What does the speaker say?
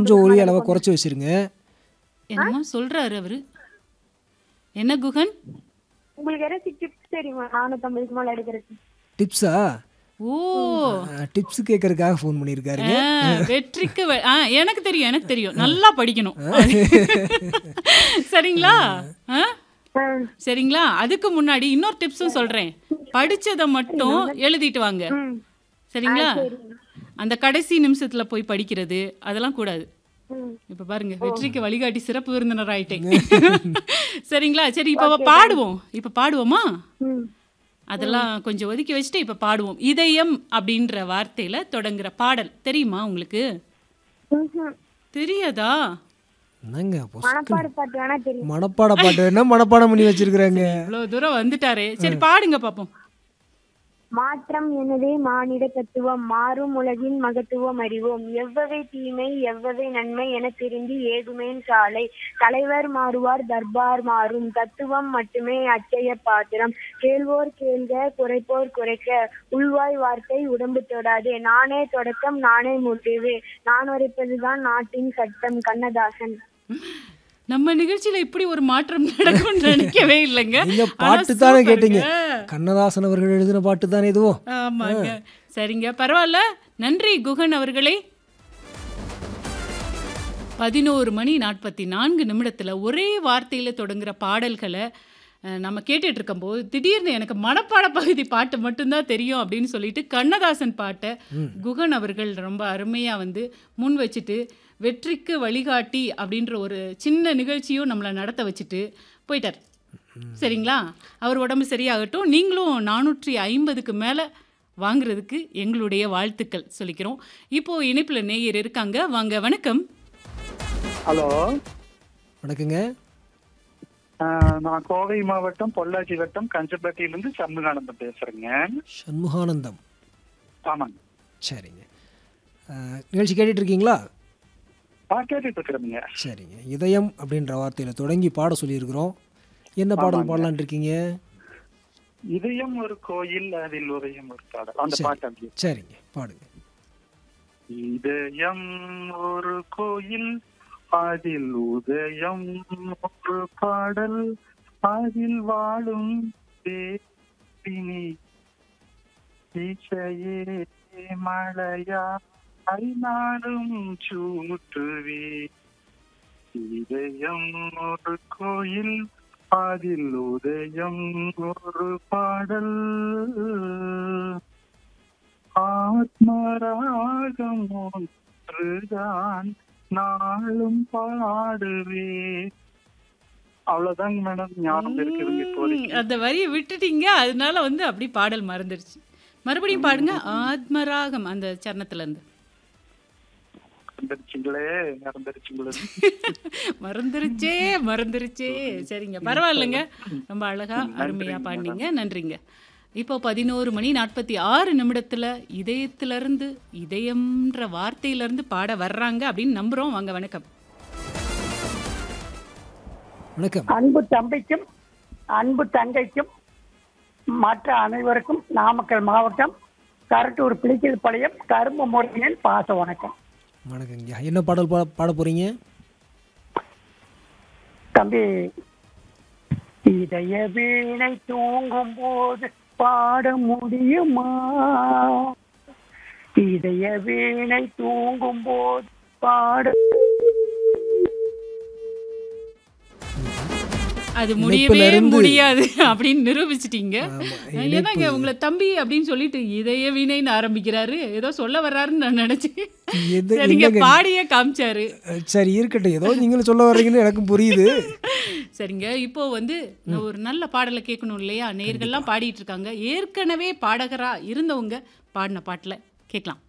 கொஞ்சம் ஒலி அளவை குறைச்சி வச்சிருங்க. என்னமோ சொல்றாரு அவரு. என்ன குகன்? உங்களுக்கு ஏதாச்சும் டிப்ஸ் தெரியுமா 450க்கு மேல எடுக்கிறதுக்கு? டிப்ஸா? ஓ டிப்ஸ் கேட்கறதுக்காக ஃபோன் பண்ணியிருக்காருங்க. வெற்றிக்கு எனக்கு தெரியும், எனக்கு தெரியும். நல்லா படிக்கணும். சரிங்களா? சரிங்களா? அதுக்கு முன்னாடி இன்னொரு டிப்ஸும் சொல்றேன். படிச்சதை மட்டும் எழுதிட்டு வாங்க. சரிங்களா? அந்த கடைசி நிமிஷத்துல போய் படிக்கிறது அதெல்லாம் கூடாது. இப்ப பாருங்க, வெற்றிக்கு வழிகாட்டி சிறப்பு விருந்தினர் ஆயிட்டேன். சரிங்களா? சரி, இப்ப பாடுவோம். இப்ப பாடுவோமா? அதெல்லாம் கொஞ்சம் ஒதுக்கி வச்சுட்டு இப்ப பாடுவோம். இதயம் அப்படின்ற வார்த்தையில தொடங்குற பாடல் தெரியுமா உங்களுக்கு? தெரியாதா? மனப்பாட பாட்டு வேணா தெரியும். மனப்பாட பாட்டு என்ன மனப்பாடம் பண்ணி வச்சிருக்காங்க? இவ்வளவு தூரம் வந்துட்டாரே. சரி பாடுங்க பாப்போம். மாற்றம் எனதே மானிட தத்துவம், மாறும் உலகின் மகத்துவம் அறிவோம், எவ்வகை தீமை எவ்வகை நன்மை என திரும்பி ஏகுமேன் சாலை, தலைவர் மாறுவார் தர்பார் மாறும், தத்துவம் மட்டுமே அச்சய பாத்திரம், கேள்வோர் கேள்க குறைப்போர் குறைக்க, உள்வாய் வார்த்தை உடம்பு தொடாதே, நானே தொடக்கம் நானே முடிவு, நான் உரைப்பதுதான் நாட்டின் சட்டம். கண்ணதாசன். நம்ம நிகழ்ச்சியில இப்படி ஒரு மாற்றம் நடக்கும்னு நினைக்கவே இல்லைங்க. நீங்க பாட்டு தானே கேட்டீங்க? கண்ணதாசன் அவர்கள் எழுதின பாட்டு தானே இதுவும்? ஆமாங்க. சரிங்க, பரவாயில்ல. நன்றி குகன் அவர்களே. 11:44 ஒரே வார்த்தையில தொடங்குற பாடல்களை நம்ம கேட்டுட்டு இருக்கும்போது திடீர்னு எனக்கு மனப்பாட பகுதி பாட்டு மட்டும்தான் தெரியும் அப்படின்னு சொல்லிட்டு கண்ணதாசன் பாட்டை குகன் அவர்கள் ரொம்ப அருமையா முன் வச்சுட்டு வெற்றிக்கு வழிகாட்டி அப்படின்ற ஒரு சின்ன நிகழ்ச்சியும் நம்மளை நடத்த வச்சுட்டு போயிட்டார். சரிங்களா? அவர் உடம்பு சரியாகட்டும். நீங்களும் 450க்கு மேலே வாங்குறதுக்கு எங்களுடைய வாழ்த்துக்கள் சொல்லிக்கிறோம். இப்போ இணைப்பில் நேயர் இருக்காங்க. வாங்க. வணக்கம். ஹலோ, வணக்கங்க. நான் கோவை மாவட்டம் பொள்ளாச்சி வட்டம் கஞ்சப்பட்டியிலிருந்து சண்முகானந்தம் பேசுறேங்க. சண்முகானந்தம். ஆமாங்க. சரிங்க. நிகழ்ச்சி கேட்டுட்டு இருக்கீங்களா? கேட்டுட்டு இருக்கிறேங்க. சரிங்க. இதயம் அப்படின்ற வார்த்தையில தொடங்கி பாட சொல்லியிருக்கிறோம். என்ன பாடல் பாடலான் இருக்கீங்க? இதயம் ஒரு கோயில் அதில் உதயம் ஒரு பாடல். அந்த பாட்டு அப்படி. சரிங்க, பாடுங்க. இதயம் ஒரு கோயில் அதில் உதயம் ஒரு பாடல், அதில் வாழும் தேவினி இசையே மழையா நாடும் சூட்டுவே, இதயம் ஒரு கோயில் அதில் உதயம் ஒரு பாடல், ஆத்மராகம் ஒன்றுதான் நாளும் பாடுவே. அவ்வளவுதாங்க மேடம், ஞாபகம் இருக்குதுங்க இப்போதைக்கு. அந்த வரியை விட்டுட்டீங்க, அதனால அப்படி பாடல் மறந்துடுச்சு. மறுபடியும் பாடுங்க. ஆத்மராகம் அந்த சரணத்துல இருந்து. மறந்துருச்சே. சரிங்க, பரவாயில்லைங்க. ரொம்ப அழகா அருமையா பாடினீங்க. நன்றிங்க. இப்போ 11:46 இதயத்திலிருந்து இதயம்ன்ற வார்த்தையிலிருந்து பாட வர்றாங்க அப்படின்னு நம்புறோம். வாங்க. வணக்கம். வணக்கம். அன்பு தம்பிக்கும் அன்பு தங்கைக்கும் மற்ற அனைவருக்கும் நாமக்கல் மாவட்டம் கரட்டூர் பிளிக்கல் பாளையம் கரும்பு முருகனின் பாச வணக்கம். வணக்கங்க. என்ன பாடல் பாட போறீங்க தம்பி? இதய வீணை தூங்கும் போது பாட முடியுமா? இதய வீணை தூங்கும் போது பாட அது முடியவே முடியாது அப்படின்னு நிரூபிச்சிட்டீங்க. ஏன்னாங்க உங்களை தம்பி அப்படின்னு சொல்லிட்டு இதய வீணைன்னு ஆரம்பிக்கிறாரு, ஏதோ சொல்ல வர்றாருன்னு நான் நினைச்சேன். சரிங்க, பாடியே காமிச்சாரு. சரி இருக்கட்டும், ஏதோ நீங்களும் சொல்ல வர்றீங்கன்னு எனக்கும் புரியுது. சரிங்க, இப்போ ஒரு நல்ல பாடலை கேட்கணும் இல்லையா? நேயர்கள்லாம் பாடிட்டு இருக்காங்க. ஏற்கனவே பாடகரா இருந்தவங்க பாடின பாட்டில் கேட்கலாம்.